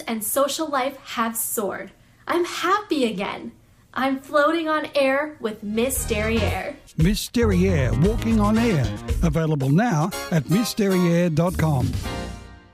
and social life have soared. I'm happy again. I'm floating on air with Miss Derriere. Miss Derriere, Walking on Air. Available now at missderriere.com.